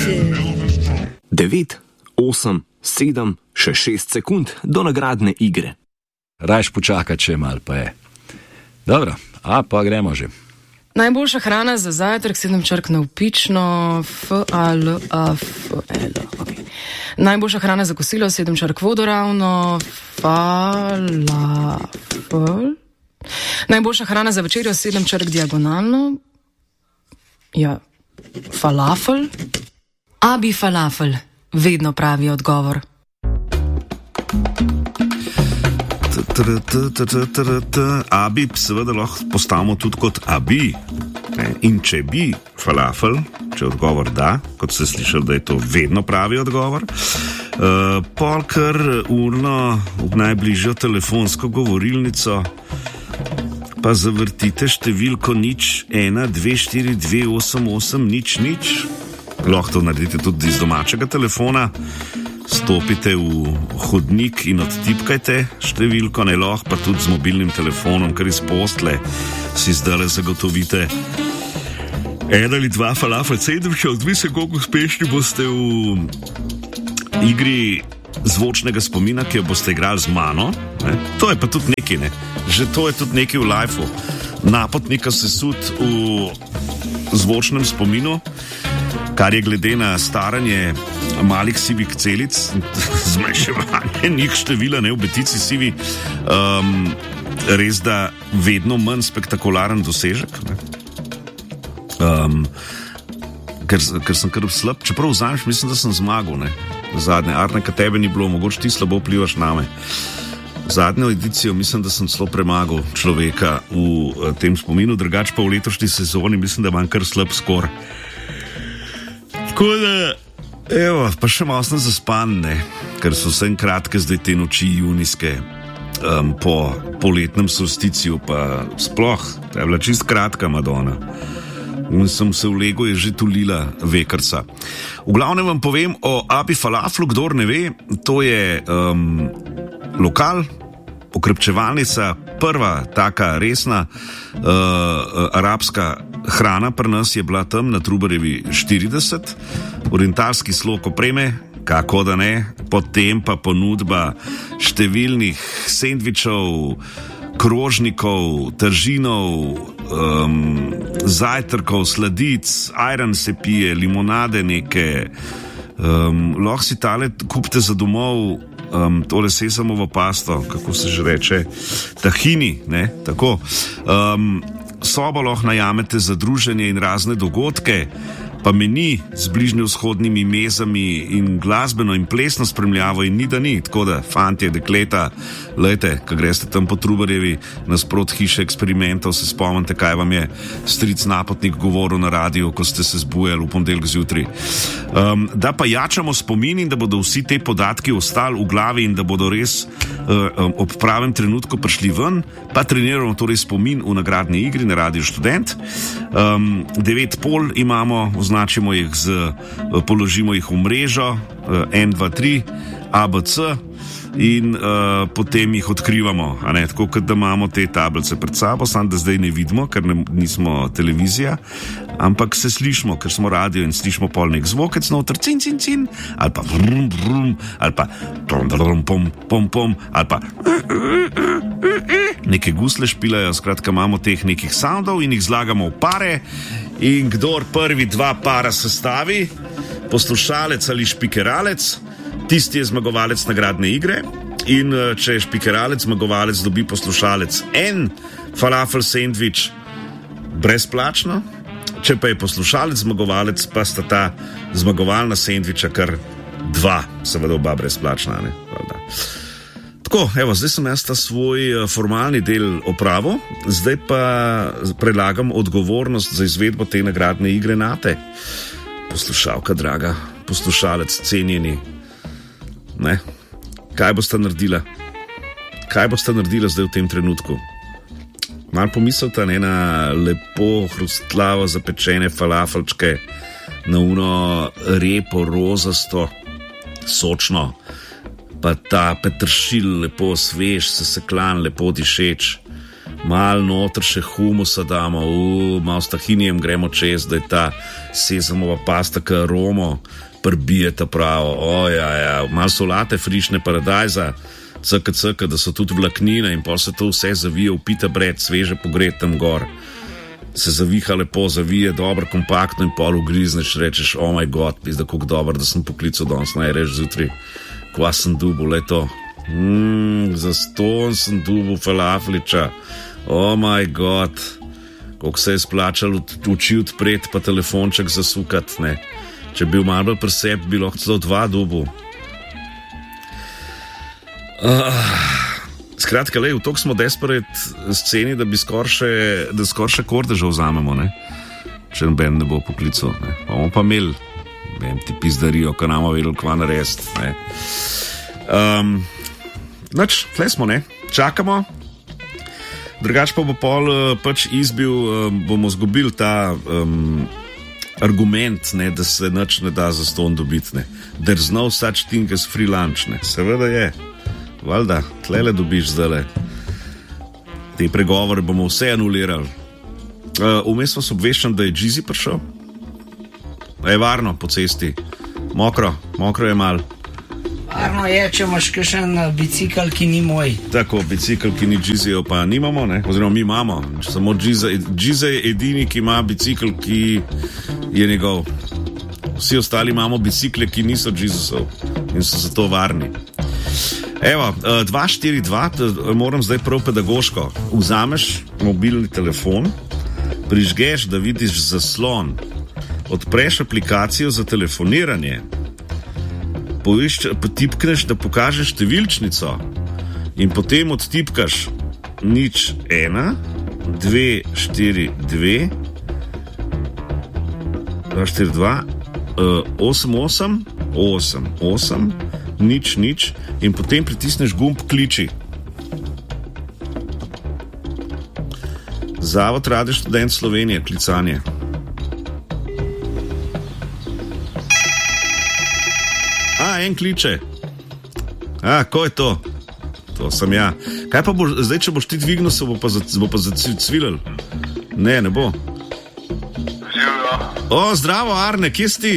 9, 8, 7, še 6 sekund do nagradne igre. Rajš počakaj, če mal pa je. Dobro, pa gremo že. Najboljša hrana za zajtrk, 7 črk navpično, F-A-L-A-F-L. Okay. Najboljša hrana za kosilo, 7 črk vodoravno, falafel. Najboljša hrana za večerjo, 7 črk diagonalno, ja, falafel. Abi falafel, vedno pravi odgovor. Abi seveda lahko postavimo tudi kot abi. In če bi falafel, če odgovor da, kot ste slišali, da je to vedno pravi odgovor, polkar urno v najbližjo telefonsko govorilnico pa zavrtite številko 012428800. Lahko to naredite tudi iz domačega telefona. Stopite v hodnik in odtipkajte številko, ne lahko pa tudi z mobilnim telefonom, kar iz postle si zdaj zagotovite 1 ali 2 falafel sendviča, odvisno koliko uspešni boste v igri zvočnega spomina, ki jo boste igrali z mano. Ne? To je pa tudi nekaj, ne? Že to je tudi nekaj v lifeu. Napotnika sesud v zvočnem spominu, kar je glede na staranje malih sivih celic, zmanjševanje njih števila, ne v betici sivi, res da vedno manj spektakularen dosežek. Ker sem kar slab, čeprav vzameš, mislim, da sem zmagal, ne? Zadnje, Arneka, tebe ni bilo, mogoče ti slabo vplivaš name. Zadnjo edicijo mislim, da sem celo premagal človeka v tem spominu, drugače pa v letošnji sezoni mislim, da imam kar slab skor. Tako da, evo, pa še malo sem zaspan, ne, ker so vsem kratke zdaj te noči junijske, po poletnem solsticiju, pa sploh, to je bila čist kratka Madonna. In sem se v lego je že tulila vekrca. V glavnem vam povem o Abi falaflu, kdor ne ve, to je lokal, okrepčevalnica, prva taka resna arabska hrana pri nas je bila tam na Trubarjevi 40, orientalski slog opreme, kako da ne, potem pa ponudba številnih sendvičev, krožnikov, tržinov, zajtrkov, sladic, ajran se pije, limonade neke, lahko si tale kupite za domov, tole sesamovo pasto, kako se že reče, tahini, ne, tako. Sobo lahko najamete za druženje in razne dogodke, pa meni z bližnjevzhodnimi mezami in glasbeno in plesno spremljavo in ni da ni, tako da fantje, dekleta, lejte, ko greste tam po Trubarjevi nasprot hiše eksperimentov, se spomnite, kaj vam je stric napotnik govoril na radiju, ko ste se zbujali v ponedeljek zjutraj. Da pa jačamo spomin in da bodo vsi te podatki ostali v glavi in da bodo res ob pravem trenutku prišli ven, pa treniramo torej spomin v nagradni igri na Radiu Študent. 9,5 imamo, označimo jih položimo jih v mrežo, 1, 2, 3, ABC in potem jih odkrivamo, a ne, tako kot da imamo te tablice pred sabo, samo da zdaj ne vidimo, ker nismo televizija, ampak se slišimo, ker smo radio in slišimo pol nek zvokec noter, cin, cin, cin, ali pa vrum, vrum, ali pa pom, pom, pom, pom, ali pa neke gusle špilajo, skratka imamo teh nekih soundov in jih zlagamo v pare in kdor prvi 2 para sestavi, poslušalec ali špikeralec, tisti je zmagovalec nagradne igre in če je špikeralec zmagovalec, dobi poslušalec en falafel sendvič brezplačno, če pa je poslušalec zmagovalec, pa sta ta zmagovalna sendviča kar 2, seveda oba brezplačna, ne? Tako, evo, zdaj sem jaz ta svoj formalni del opravil, zdaj pa predlagam odgovornost za izvedbo te nagradne igre nate. Poslušalka draga, poslušalec cenjeni, ne? Kaj boste naredila? Kaj boste naredila zdaj v tem trenutku? Malo pomislite, ne, na lepo hrustlavo zapečene falafelčke, na uno repo rozasto, sočno, pa ta petršilj lepo svež, seseklan, lepo dišeč, Mal noter še humusa damo, malo s tahinijem gremo čez, da je ta sezamova pasta, ki aromo prbije ta pravo. Mal solate frišne paradajza, cka, da so tudi vlaknine in pa se to vse zavije v pita bred, sveže pogret tam gor. Se zaviha lepo, zavije dobro, kompaktno in pol ugrizneš, rečeš, oh my god, pizda, kako dobro, da sem poklical danes, naj reč zjutraj, kva sem dubul, leto. Zaston sem dubul falafliča, oh my god, koliko se je splačalo oči odpret, pa telefonček zasukat, ne. Če bi bil malo pri sebi, bi lahko celo 2 dubul. Skratka, v toliko smo desperate sceni, da bi skoraj še kordeža vzamemo, ne? Če noben ne bo poklical. Ne? Bomo pa imeli, vem ti pizdarijo, ko nam vedel, kva narediti. Nač, tle smo, ne? Čakamo. Drugač pa bo pol pač izbil, bomo zgubili ta argument, ne, da se nič ne da za ston dobiti, ne. There's no such thing as free lunch, ne. Seveda je. Valjda, tlele dobiš zdajle. Te pregovore bomo vse anulirali. Vmes vas obveščam, da je Jeezy prišel. Je varno po cesti. Mokro je mal. Varno je, če imaš kakšen bicikl, ki ni moj. Tako, bicikl, ki ni Jeezyjev, pa nimamo, ne? Oziroma mi imamo. Samo Jeezy je edini, ki ima bicikl, ki je njegov. Vsi ostali imamo bicikle, ki niso Jeezusov in so zato varni. Evo, 242, moram zdaj prav pedagoško. Vzameš mobilni telefon, prižgeš, da vidiš zaslon, odpreš aplikacijo za telefoniranje, potipkneš, da pokažeš številčnico in potem odtipkaš 01 242 88 88 nič in potem pritisneš gumb kliči. Zavod Radio Študent Slovenije, klicanje. En kliče. Ko je to? To sem ja. Kaj pa bo, zdaj, če boš ti dvignil, se bo pa zacvilil? Ne bo. Zdravo, Arne, kje si ti?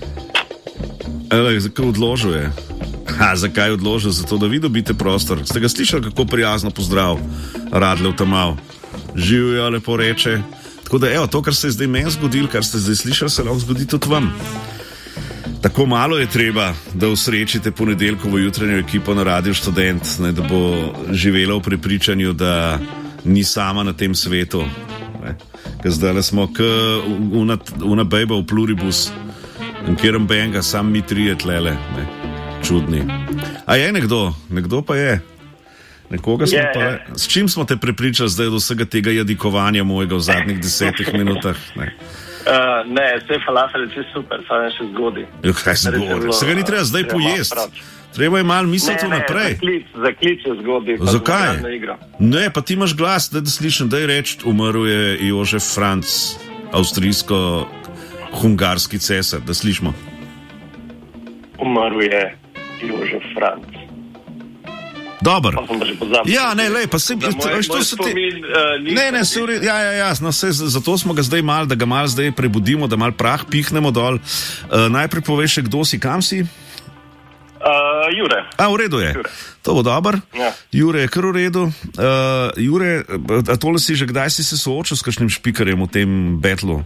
Zakaj odložil je? Zakaj odložil? Zato, da vi dobite prostor. Ste ga slišali, kako prijazno pozdrav Radlev Tamal? Živijo, lepo reče. Tako da, to, kar se je zdaj meni zgodilo, kar ste zdaj slišali, se lahko zgodi tudi vam. Tako malo je treba, da usrečite ponedeljkovo jutranjo ekipo na Radio Študent, ne, da bo živela v prepričanju, da ni sama na tem svetu. Ker zdaj smo una bejba v pluribus, kjerem benga, sam mi trije tlele, ne. Čudni. A je nekdo? Nekdo pa je. Nekoga smo pa... S čim smo te prepričali zdaj do vsega tega jadikovanja mojega v zadnjih 10 minutah? Ne, vse falafel je super, samo še zgodi. Kaj zgodi? Se ga ni treba zdaj pojesti. Treba je malo misliti naprej. Za klic je zgodi. Zakaj? Ne, pa ti imaš glas, da slišim, da je reč, umrl je Jožef Franc, avstrijsko-hungarski cesar, da slišimo. Umrl je Jožef Franc. Dobar. Ja, ne, lej, pa se... Jasno, zato smo ga zdaj mal, da ga mal zdaj prebudimo, da mal prah pihnemo dol. Najprej poveš še, kdo si, kam si? Jure. V redu je. Jure. To bo dober. Ja. Jure je kar v redu. Jure, a tole si že kdaj si se soočil s kakšnim špikarjem v tem betlu?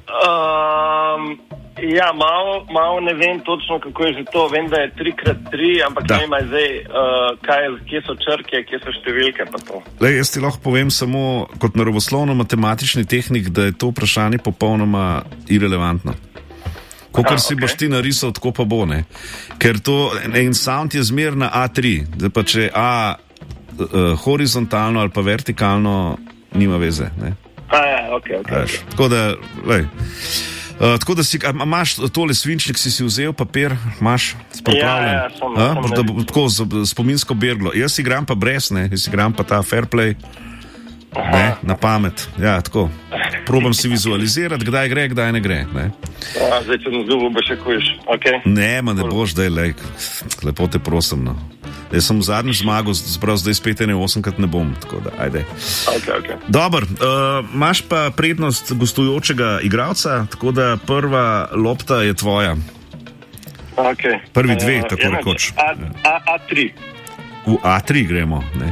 Ja, malo ne vem točno, kako je že to. Vem, da je 3x3, ampak ne vem zdaj, kje so črke, kje so številke pa to. Lej, jaz ti lahko povem samo kot naravoslovno-matematični tehnik, da je to vprašanje popolnoma irelevantno. Kokor si boš ti narisal, tako pa bo, ne. Ker to, en sound je zmer na A3, da pa če A horizontalno ali pa vertikalno, nima veze, ne. Okay. Tako da, lej. Tako da si, imaš tole svinčnik, si vzel papir, imaš spripravljen? Tako, spominsko berglo. Jaz igram pa brez, ne, jaz igram pa ta fair play, ne, na pamet, ja, tako. Probam si vizualizirati, kdaj gre, kdaj ne gre, ne. Zdaj, če na zubu bo še kujiš, okej? Ne, ne boš, daj, lej, lepo te prosim, no. Jaz sem v zadnjem zmagal, zdaj spet 8-krat ne bom, tako da, ajde. Okay. Dobar, imaš pa prednost gostujočega igralca, tako da prva lopta je tvoja. Okay. Prvi dve, tako rekoč. A3. V A3 gremo, ne?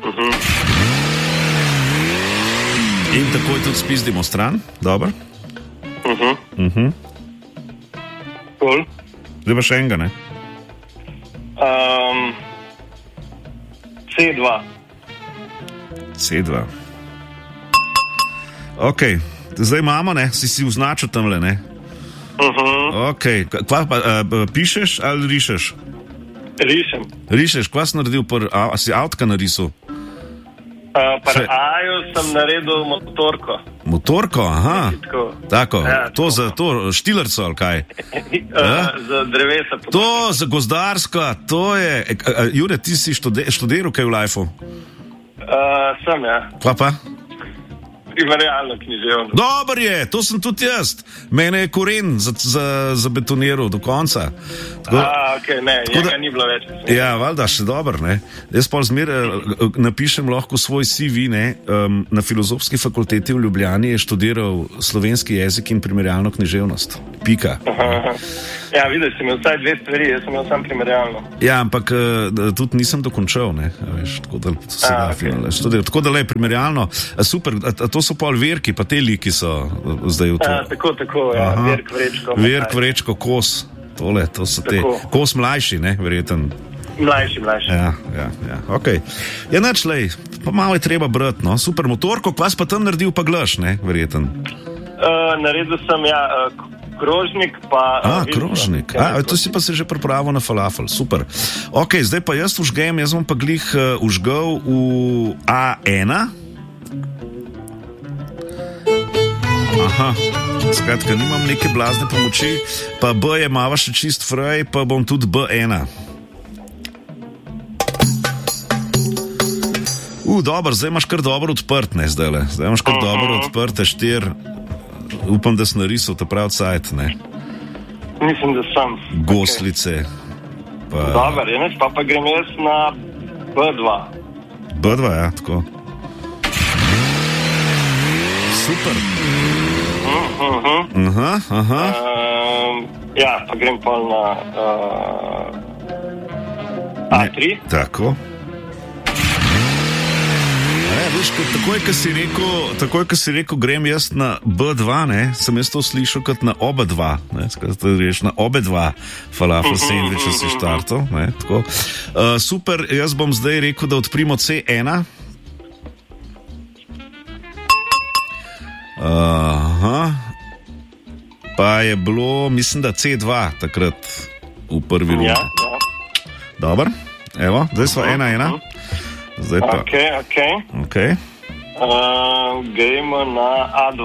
In takoj tudi spizdimo stran, dobro? Cool. Zdaj pa še enega, ne? C2. C2. Ok, zdaj imamo, ne? Si označil tamle, ne? Ok, kva pa, pišeš ali rišeš? Rišeš, kva si naredil, si avtka narisal? Pri A-ju sem naredil motorko. Motorko, aha. Tako, Ja, to za to, štilerco ali kaj? Za drevesa. To, za gozdarska, to je... Jure, ti si študiral kaj v lifeu? Sem, ja. Kva pa? Primerjalno književno. Dobar je, to sem tudi jaz. Mene je koren zabetoniral do konca. Okay, ne, njega ni bilo več. Ja, valjda, še dober, ne. Jaz pa zmeraj napišem lahko svoj CV, ne. Na Filozofski fakulteti v Ljubljani je študiral slovenski jezik in primerjalno književnost. Pika. Ja, vidiš, si imel vsaj dve stvari, jaz sem imel sam primerjalno. Ja, ampak tudi nisem dokončal, ne. Veš, tako da se da finale študiral. Tako da le primerjalno. Super, to so pol Verki, pa te liki so zdaj v to. Tako, ja. Verk Vrečko. Verk Vrečko, Kos. Tole, to so te. Kos mlajši, ne, verjeten. Mlajši. Ja, okej. Ja, nič, lej, pa malo je treba brati, no. Super motorko, kva si pa tam naredil, pa glaš, ne, verjeten. Naredil sem, krožnik, pa... Krožnik. To si pa se že pripravil na falafel, super. Ok, zdaj pa jaz užgem, jaz bom pa glih užgal v A1. Aha, skratka, nimam neke blazne pomoči, pa B je mava še čist frej, pa bom tudi B1. Dober, zdaj imaš kar dobro odprt, ne, zdajle. Zdaj imaš kar dobro odprte 4. Upam, da si narisal ta prav cajt, ne? Mislim, da sem. Goslice. Okay. Dobar, pa grem jaz na B2. B2, ja, tako. Super. Aha. Ja, pa grem pa na A3. Tako. Veš, takoj, ko si rekel, grem jaz na B2, ne, sem jaz to slišal kot na oba dva, ne, skratka, greš na oba dva falafel sendviča si štartal, ne, tako. Super, jaz bom zdaj rekel, da odprimo C1. Aha. Pa je bilo, mislim, da C2 takrat v prvi rundi. Ja. Dobar, evo, zdaj smo 1-1. Zdaj pa. Ok. Gremo na A2.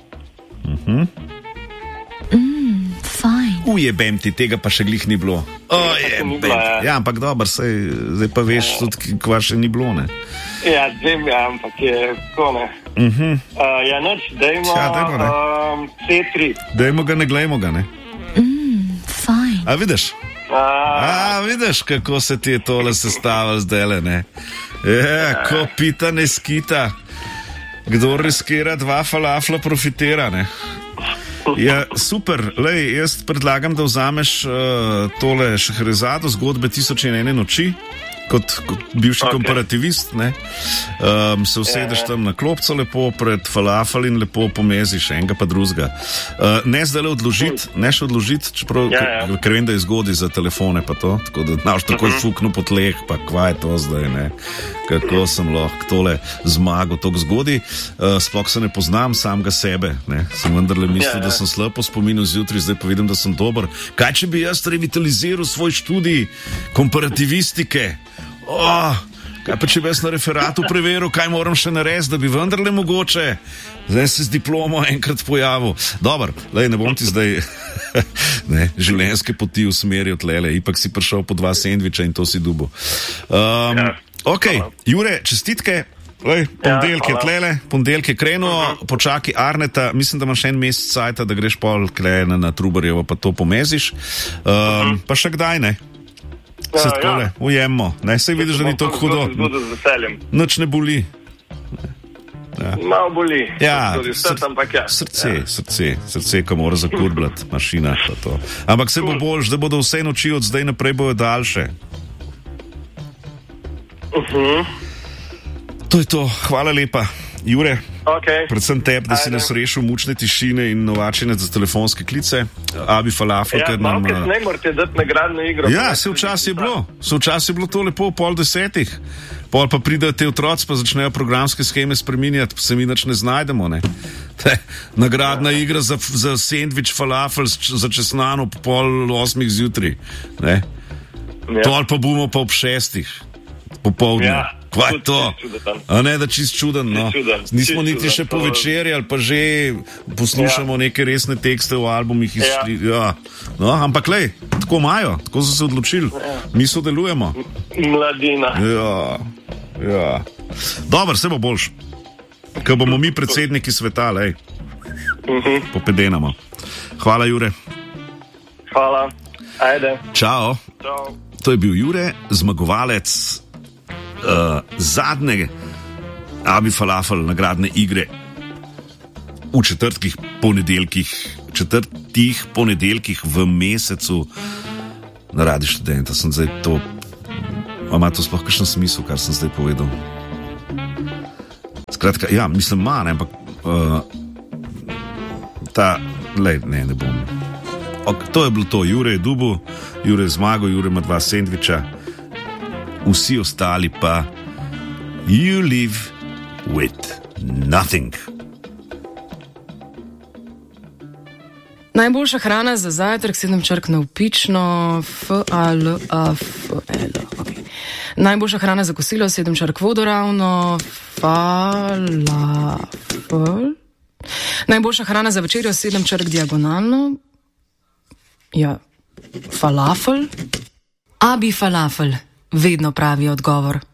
Fajn. Ujebem ti, tega pa še glih ni bilo. Ja, ampak dober, zdaj pa veš tudi, kva še ni bilo, ne? Ja, ampak je tako, ne? Ja, noč, dajmo C3. Dajmo ga, ne glejmo ga, ne? Fajn. A vidiš? Vidiš, kako se ti je tole sestavilo zdajle, ne? Ko pita ne skita. Kdo riskira 2 falafla, profitira, ne? Ja, super, lej, jaz predlagam, da vzameš tole Šahrazado, zgodbe 1001 noči, kot bivši komparativist, ne? Se usedeš tam na klopco lepo pred falafel in lepo pomeziš enega pa drugega. Ne zdaj še odložiti, čeprav, ker vem, da je zgodaj za telefone pa to, tako da znaš takoj fuknu po tleh, pa kva je to zdaj, ne? Kako sem lahko tole zmagal tako zgodaj. Sploh se ne poznam samega sebe, ne? Sem vendarle mislil, da sem slab po spominu zjutraj, zdaj pa vidim, da sem dober. Kaj če bi jaz revitaliziral svoj študij komparativistike? Kaj pa če bi jaz na referatu preveril, kaj moram še narediti, da bi vendarle mogoče zdaj se z diplomo enkrat pojavil. Dobar, lej, ne bom ti zdaj življenjske poti usmeril tlele, ipak si prišel po 2 sendviča in to si dubo. Ok, Jure, čestitke. Ponedeljek je tlele, ponedeljek je krenuo, počaki Arneta, mislim, da imaš 1 mesec cajta, da greš pol klene na Trubarjevo, pa to pomeziš. Pa še kdaj, ne? se tole ujemmo. Ne, se vidiš, da ni to hudo. Z veseljem. Noč ne boli. Ja. Malo boli. Ja, Srce. srce, ko mora zakurbljati, mašina pa to. Ampak se bo boljš, da bodo vse noči od zdaj naprej bojo daljše. To je to. Hvala lepa, Jure. Okay. Predvsem tebi, da si nas rešil mučne tišine in novačine za telefonske klice. Abi falafel, ker nam... Ja, malo kasneje morate dati nagradno igro. Ja, se včasih je bilo. Se včasih je bilo to lepo, 9:30. Pol pa pridejo te otroci, pa začnejo programske scheme spreminjati, pa se mi nič ne znajdemo, ne. Nagradna igra za sendvič falafel za česnano po 7:30 zjutraj, ne. Ja. Tol pa bomo pa ob 6:00 popoldne. Ja. Kaj je to? A ne, da čist čuden, no. Nismo niti še po večeri ali pa že poslušamo neke resne tekste v albumih izšli. Ja. No, ampak lej, tako imajo, tako so se odločili. Mi sodelujemo. Mladina. Ja. Dobar, se bo boljš. Ko bomo mi predsedniki sveta, lej. Popedenamo. Hvala, Jure. Hvala. Ajde. Čao. To je bil Jure, zmagovalec zadnje Abi falafel nagradne igre v četrtih ponedeljkih v mesecu na Radiu Študenta. Sem zdaj to, ima to sploh kakšen smisel, kar sem zdaj povedal? Skratka, ja, mislim, ima, ne, ampak ne bom. To je bilo to, Jure je dubu, Jure je zmagal, Jure ima 2 sendviča. Vsi ostali pa you live with nothing. Najboljša hrana za zajtrk, 7 črk navpično, F-A-L-A-F-L. Okay. Najboljša hrana za kosilo, 7 črk vodoravno, falafel. Najboljša hrana za večerjo, 7 črk diagonalno, ja, falafel. Abi falafel. Vedno pravi odgovor.